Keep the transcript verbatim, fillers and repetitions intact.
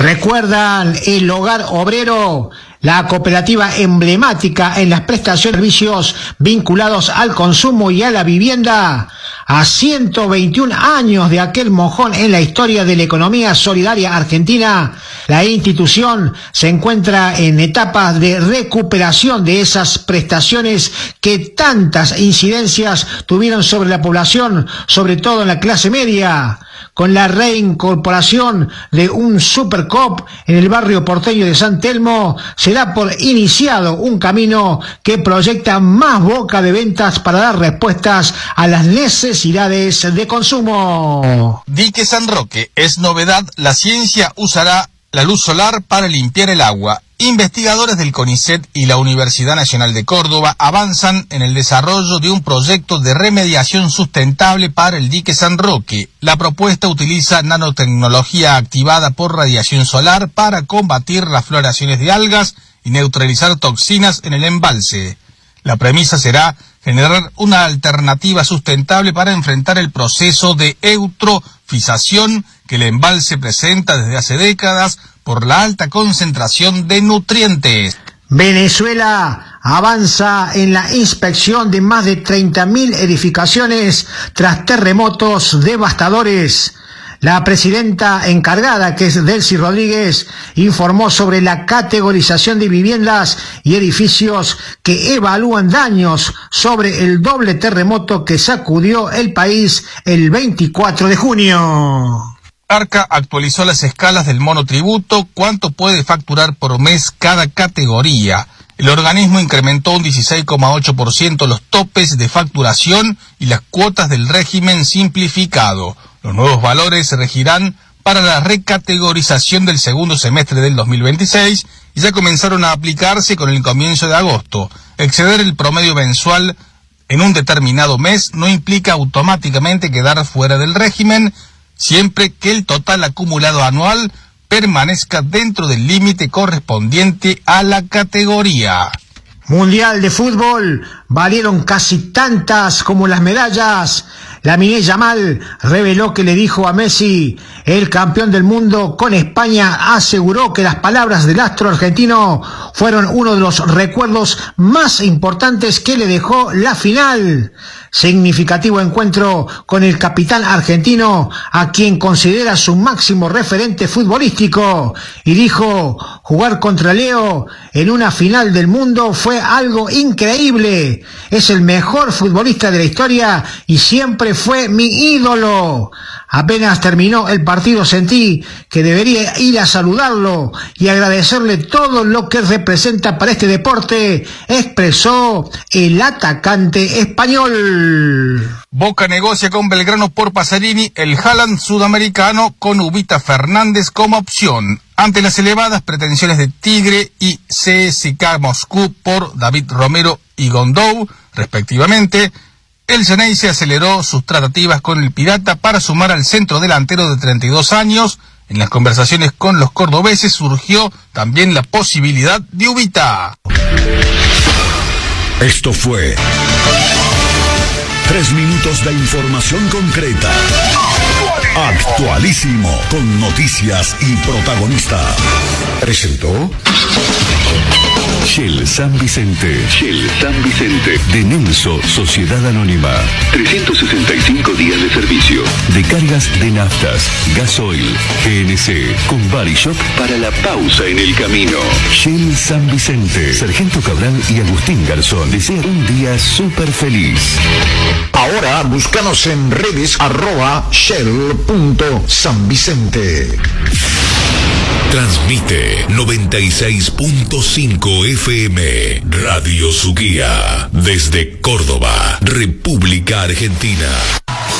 ¿Recuerdan el Hogar Obrero? La cooperativa emblemática en las prestaciones de servicios vinculados al consumo y a la vivienda. A ciento veintiún años de aquel mojón en la historia de la economía solidaria argentina, la institución se encuentra en etapas de recuperación de esas prestaciones que tantas incidencias tuvieron sobre la población, sobre todo en la clase media. Con la reincorporación de un Supercoop en el barrio porteño de San Telmo, se da por iniciado un camino que proyecta más boca de ventas para dar respuestas a las necesidades de consumo. Dique San Roque es novedad, la ciencia usará la luz solar para limpiar el agua. Investigadores del CONICET y la Universidad Nacional de Córdoba avanzan en el desarrollo de un proyecto de remediación sustentable para el dique San Roque. La propuesta utiliza nanotecnología activada por radiación solar para combatir las floraciones de algas y neutralizar toxinas en el embalse. La premisa será generar una alternativa sustentable para enfrentar el proceso de eutrofización que el embalse presenta desde hace décadas por la alta concentración de nutrientes. Venezuela avanza en la inspección de más de treinta mil edificaciones tras terremotos devastadores. La presidenta encargada, que es Delcy Rodríguez, informó sobre la categorización de viviendas y edificios que evalúan daños sobre el doble terremoto que sacudió el país el veinticuatro de junio. Arca actualizó las escalas del monotributo, cuánto puede facturar por mes cada categoría. El organismo incrementó un dieciséis coma ocho por ciento los topes de facturación y las cuotas del régimen simplificado. Los nuevos valores se regirán para la recategorización del segundo semestre del dos mil veintiséis y ya comenzaron a aplicarse con el comienzo de agosto. Exceder el promedio mensual en un determinado mes no implica automáticamente quedar fuera del régimen, siempre que el total acumulado anual permanezca dentro del límite correspondiente a la categoría. Mundial de fútbol, valieron casi tantas como las medallas. Lamine Yamal reveló que le dijo a Messi, el campeón del mundo con España, aseguró que las palabras del astro argentino fueron uno de los recuerdos más importantes que le dejó la final. Significativo encuentro con el capitán argentino, a quien considera su máximo referente futbolístico, y dijo, jugar contra Leo en una final del mundo fue algo increíble. Es el mejor futbolista de la historia y siempre fue mi ídolo. Apenas terminó el partido sentí que debería ir a saludarlo y agradecerle todo lo que representa para este deporte, expresó el atacante español. Boca negocia con Belgrano por Pacerini el Haaland sudamericano con Ubita Fernández como opción. Ante las elevadas pretensiones de Tigre y C S K A Moscú por David Romero y Gondou, respectivamente, el Xeneize aceleró sus tratativas con el Pirata para sumar al centro delantero de treinta y dos años. En las conversaciones con los cordobeses surgió también la posibilidad de Ubita. Esto fue tres minutos de información concreta. Actualísimo, con noticias y protagonistas. Presentó Shell San Vicente. Shell San Vicente. De Nelso, Sociedad Anónima. trescientos sesenta y cinco días de servicio. De cargas de naftas, gasoil, G N C, con Body Shop para la pausa en el camino. Shell San Vicente. Sargento Cabral y Agustín Garzón desean un día súper feliz. Ahora búscanos en redes arroba shell punto san vicente. Transmite noventa y seis punto cinco F M Radio Suquía desde Córdoba, República Argentina.